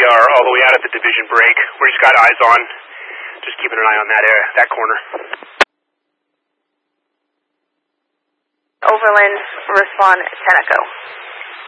are all the way out at the division break. We just got eyes on. Just keeping an eye on that corner. Overland, respond 10 Echo.